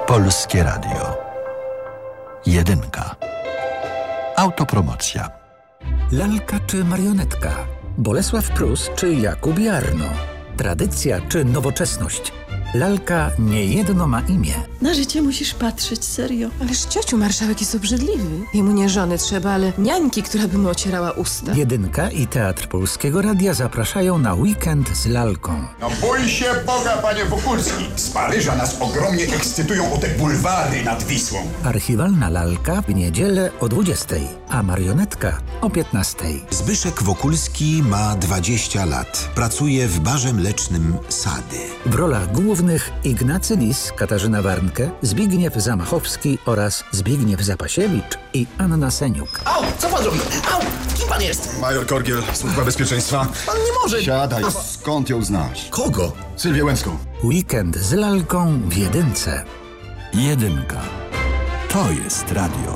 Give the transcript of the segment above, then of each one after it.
Polskie Radio. Jedynka. Autopromocja. Lalka czy marionetka? Bolesław Prus czy Jakub Jarno? Tradycja czy nowoczesność? Lalka niejedno ma imię. Na życie musisz patrzeć, serio. Ależ ciociu, marszałek jest obrzydliwy. Jemu nie żony trzeba, ale niańki, która by mu ocierała usta. Jedynka i Teatr Polskiego Radia zapraszają na weekend z lalką. No bój się Boga, panie Wokulski. Z Paryża nas ogromnie ekscytują o te bulwary nad Wisłą. Archiwalna lalka w niedzielę o 20:00, a marionetka o 15:00. Zbyszek Wokulski ma 20 lat. Pracuje w barze mlecznym Sady. W rolach głównych Ignacy Lis, Katarzyna Warnke, Zbigniew Zamachowski oraz Zbigniew Zapasiewicz i Anna Seniuk. Au! Co pan robi? Au! Kim pan jest? Major Korgiel, Służba Bezpieczeństwa. Pan nie może... Siadaj. Skąd ją znasz? Kogo? Sylwię Łęcką. Weekend z lalką w Jedynce. Jedynka. To jest radio.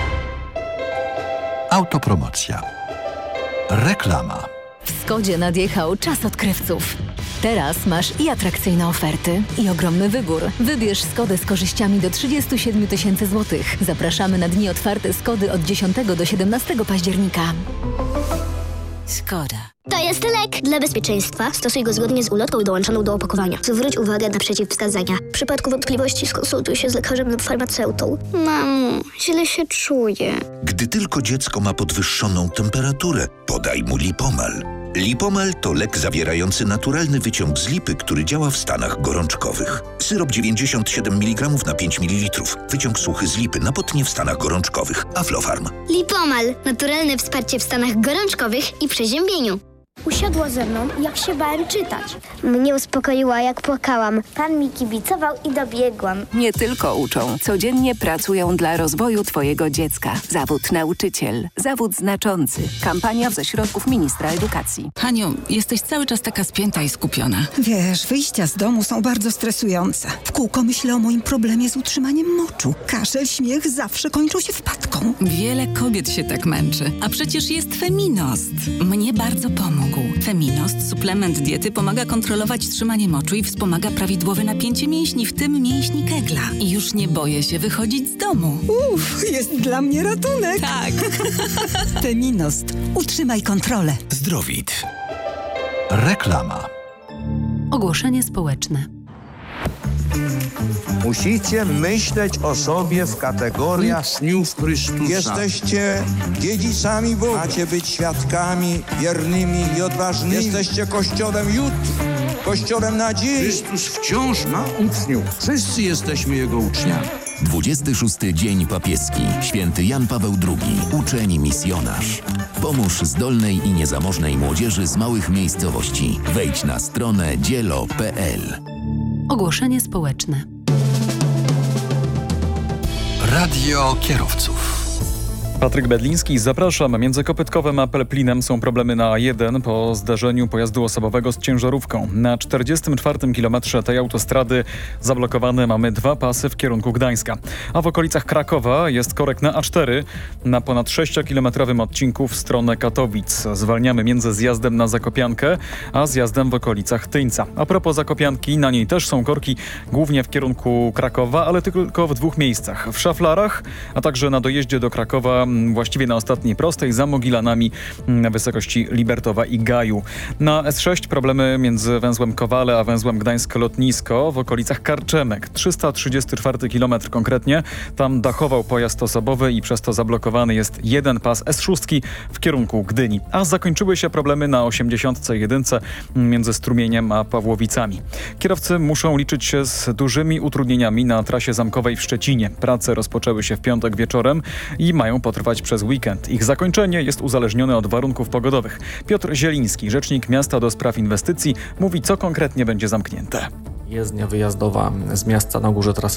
Autopromocja. Reklama. W Skodzie nadjechał czas odkrywców. Teraz masz i atrakcyjne oferty, i ogromny wybór. Wybierz Skodę z korzyściami do 37 000 złotych. Zapraszamy na dni otwarte Skody od 10 do 17 października. Skoda. To jest lek. Dla bezpieczeństwa stosuj go zgodnie z ulotką dołączoną do opakowania. Zwróć uwagę na przeciwwskazania. W przypadku wątpliwości skonsultuj się z lekarzem lub farmaceutą. Mamo, źle się czuję. Gdy tylko dziecko ma podwyższoną temperaturę, podaj mu Lipomal. Lipomal to lek zawierający naturalny wyciąg z lipy, który działa w stanach gorączkowych. Syrop 97 mg na 5 ml. Wyciąg suchy z lipy napotnie w stanach gorączkowych. Aflofarm. Lipomal. Naturalne wsparcie w stanach gorączkowych i przeziębieniu. Usiadła ze mną, jak się bałem czytać. Mnie uspokoiła, jak płakałam. Pan mi kibicował i dobiegłam. Nie tylko uczą. Codziennie pracują dla rozwoju twojego dziecka. Zawód nauczyciel. Zawód znaczący. Kampania ze środków ministra edukacji. Haniu, jesteś cały czas taka spięta i skupiona. Wiesz, wyjścia z domu są bardzo stresujące. W kółko myślę o moim problemie z utrzymaniem moczu. Kaszel, śmiech zawsze kończą się wpadką. Wiele kobiet się tak męczy. A przecież jest Feminost. Mnie bardzo pomógł. Feminost, suplement diety, pomaga kontrolować trzymanie moczu i wspomaga prawidłowe napięcie mięśni, w tym mięśni kegla. I już nie boję się wychodzić z domu. Jest dla mnie ratunek. Tak. Feminost. Utrzymaj kontrolę. Zdrowit. Reklama. Ogłoszenie społeczne. Musicie myśleć o sobie w kategoriach dniów Chrystusa. Jesteście dziedzicami Boga. Macie być świadkami wiernymi i odważnymi. Jesteście Kościołem jutr, Kościołem nadziei. Chrystus wciąż ma uczniów. Wszyscy jesteśmy Jego uczniami. 26. Dzień Papieski. Święty Jan Paweł II. Uczeń misjonarz. Pomóż zdolnej i niezamożnej młodzieży z małych miejscowości. Wejdź na stronę dzielo.pl. Ogłoszenie społeczne. Radio kierowców. Patryk Bedliński, zapraszam. Między Kopytkowem a Pelplinem są problemy na A1 po zdarzeniu pojazdu osobowego z ciężarówką. Na 44 kilometrze tej autostrady zablokowane mamy 2 pasy w kierunku Gdańska. A w okolicach Krakowa jest korek na A4 na ponad 6-kilometrowym odcinku w stronę Katowic. Zwalniamy między zjazdem na Zakopiankę a zjazdem w okolicach Tyńca. A propos Zakopianki, na niej też są korki głównie w kierunku Krakowa, ale tylko w 2 miejscach. W Szaflarach, a także na dojeździe do Krakowa właściwie na ostatniej prostej, za Mogilanami na wysokości Libertowa i Gaju. Na S6 problemy między węzłem Kowale a węzłem Gdańsk-Lotnisko w okolicach Karczemek. 334 km konkretnie. Tam dachował pojazd osobowy i przez to zablokowany jest jeden pas S6 w kierunku Gdyni. A zakończyły się problemy na 81 między Strumieniem a Pawłowicami. Kierowcy muszą liczyć się z dużymi utrudnieniami na trasie zamkowej w Szczecinie. Prace rozpoczęły się w piątek wieczorem i mają potrwać przez weekend. Ich zakończenie jest uzależnione od warunków pogodowych. Piotr Zieliński, rzecznik miasta do spraw inwestycji, mówi, co konkretnie będzie zamknięte. Jezdnia wyjazdowa z miasta na górze trasy